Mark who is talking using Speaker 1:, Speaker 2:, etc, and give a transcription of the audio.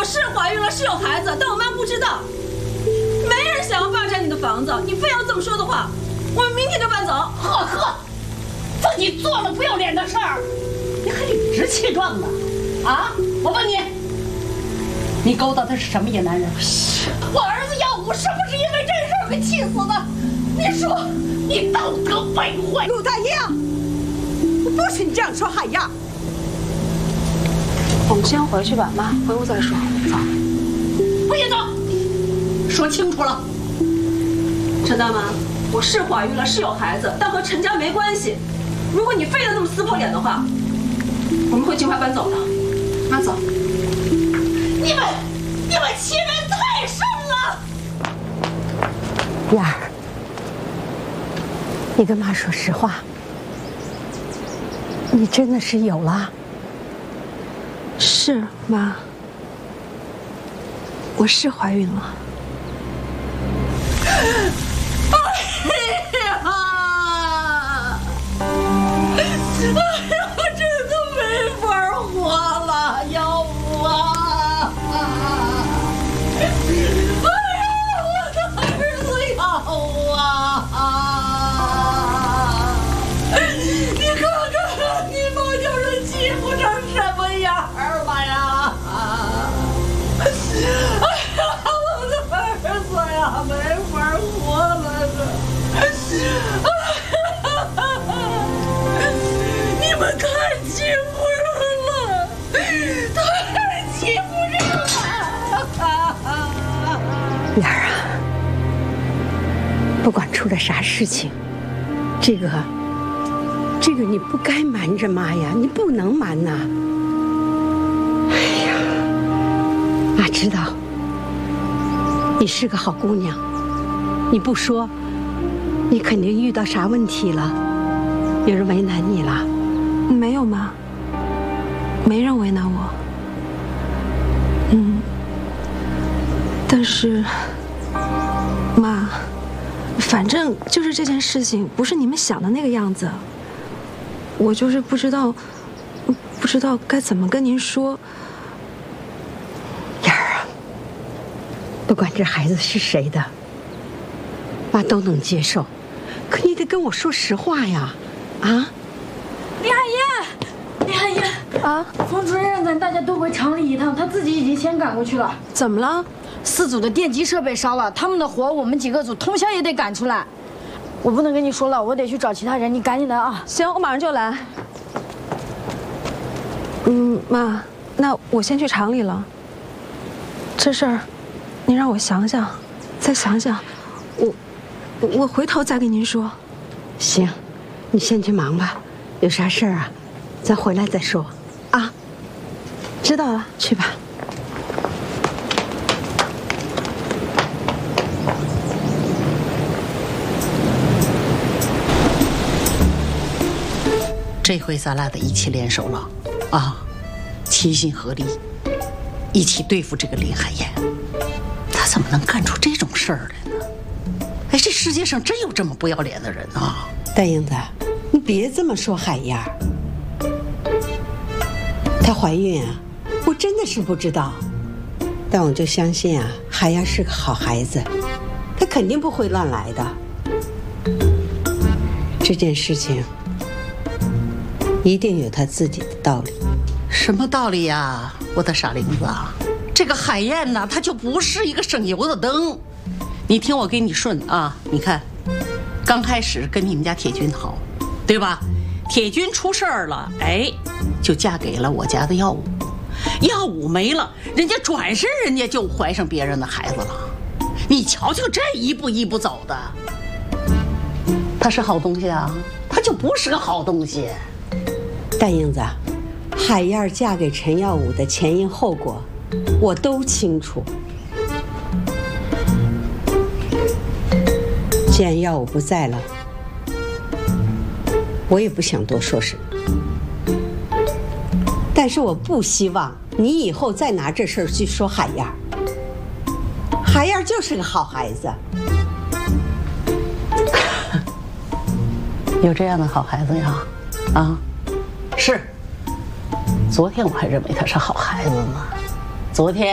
Speaker 1: 是怀孕了，是有孩子，但我妈不知道。没人想要霸占你的房子，你非要这么说的话，我们明天就搬走。
Speaker 2: 呵，自己做了不要脸的事儿，你还理直气壮的啊！我问你，你勾搭的是什么野男人？我儿子耀武是不是因为这事儿给气死的？你说你道德败坏！
Speaker 3: 陆大英，不许你这样说海燕。
Speaker 4: 我们先回去吧，妈，回屋再说。走。
Speaker 2: 不许走！说清楚了。
Speaker 1: 陈大妈，我是怀孕了，是有孩子，但和陈家没关系。如果你非得那么撕破脸的话，我们会尽快搬走的。妈，走。
Speaker 2: 你们欺人太甚了！
Speaker 3: 燕儿，你跟妈说实话，你真的是有了？
Speaker 4: 是妈，我是怀孕了。
Speaker 2: 哎呀！我真的没法活了，耀武啊！哎呀，我的儿子耀武啊！你看看你把叫人欺负成什么样了呀！哎呀，我的儿子呀，没法活了这！你们太欺负人了，太欺负人了！
Speaker 3: 燕儿啊，不管出了啥事情，这个你不该瞒着妈呀，你不能瞒呐。哎呀，妈知道你是个好姑娘，你不说，你肯定遇到啥问题了，有人为难你了。
Speaker 4: 没有妈，没人为难我。但是，妈，反正就是这件事情不是你们想的那个样子。我就是不知道该怎么跟您说。
Speaker 3: 燕儿啊，不管这孩子是谁的，妈都能接受，可你得跟我说实话呀，啊！
Speaker 5: 李海燕啊！冯主任让咱大家都回厂里一趟，他自己已经先赶过去了。
Speaker 4: 怎么了
Speaker 5: ？4组的电机设备烧了，他们的活我们几个组通宵也得赶出来。我不能跟你说了，我得去找其他人，你赶紧的啊！
Speaker 4: 行，我马上就来。妈，那我先去厂里了。这事儿，您让我想想，再想想，我回头再跟您说。
Speaker 3: 行，你先去忙吧，有啥事儿啊，咱回来再说啊。
Speaker 4: 知道了，
Speaker 3: 去吧。
Speaker 2: 这回咱俩得一起联手了，啊，齐心合力，一起对付这个林海燕。他怎么能干出这种事儿来呢？哎，这世界上真有这么不要脸的人啊！
Speaker 3: 大英子，你别这么说海燕。她怀孕啊，我真的是不知道，但我就相信啊，海燕是个好孩子，她肯定不会乱来的。这件事情一定有她自己的道理。
Speaker 2: 什么道理呀，我的傻玲子啊！这个海燕呢，她就不是一个省油的灯。你听我给你顺啊，你看，刚开始跟你们家铁军好，对吧？铁军出事儿了，哎，就嫁给了我家的耀武。耀武没了，人家转身人家就怀上别人的孩子了。你瞧瞧这一步一步走的，他是好东西啊，他就不是个好东西。
Speaker 3: 大英子，海燕嫁给陈耀武的前因后果，我都清楚。既然耀武不在了，我也不想多说什么。但是我不希望你以后再拿这事儿去说海燕。海燕就是个好孩子。
Speaker 2: 有这样的好孩子呀？啊，是。昨天我还认为他是好孩子呢，昨天。